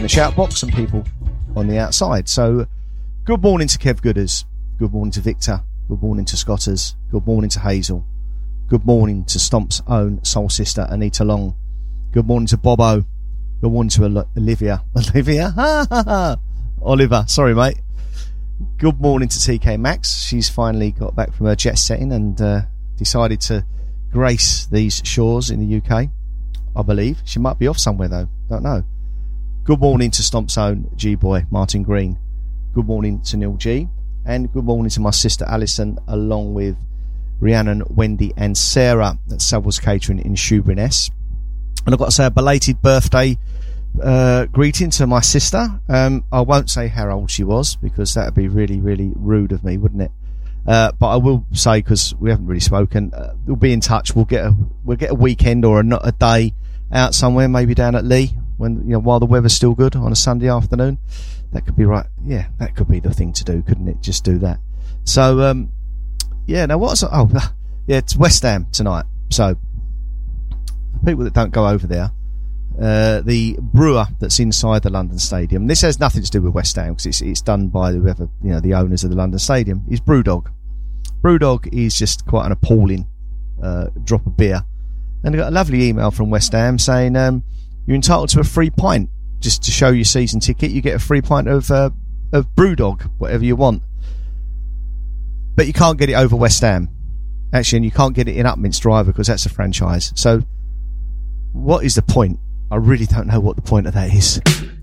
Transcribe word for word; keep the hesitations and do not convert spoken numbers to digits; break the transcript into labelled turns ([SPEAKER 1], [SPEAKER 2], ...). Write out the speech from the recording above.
[SPEAKER 1] the shout box and people on the outside. So, good morning to Kev Gooders. Good morning to Victor. Good morning to Scotters. Good morning to Hazel. Good morning to Stomp's own soul sister, Anita Long. Good morning to Bobo. Good morning to Olivia. Olivia? Oliver. Sorry, mate. Good morning to T K Maxx. She's finally got back from her jet setting and uh, decided to grace these shores in the U K, I believe. She might be off somewhere, though. Don't know. Good morning to Stomp's own G-boy, Martin Green. Good morning to Neil G. And good morning to my sister Alison, along with Rhiannon, Wendy and Sarah at Savills Catering in Shoeburyness. And I've got to say a belated birthday uh, greeting to my sister. Um, I won't say how old she was, because that would be really, really rude of me, wouldn't it? Uh, but I will say, because we haven't really spoken, uh, we'll be in touch. We'll get a we'll get a weekend or a, a day out somewhere, maybe down at Lee, when you know while the weather's still good on a Sunday afternoon. That could be right. Yeah, that could be the thing to do, couldn't it? Just do that. So, um, yeah. Now what's oh yeah, it's West Ham tonight. So for people that don't go over there, uh, the brewer that's inside the London Stadium. This has nothing to do with West Ham, because it's it's done by whoever, you know, the owners of the London Stadium. Is Brewdog. Brewdog is just quite an appalling uh, drop of beer. And I got a lovely email from West Ham saying um, you're entitled to a free pint just to show your season ticket. You get a free pint of uh, of Brewdog, whatever you want. But you can't get it over West Ham. Actually, and you can't get it in Upminster either, because that's a franchise. So what is the point? I really don't know what the point of that is.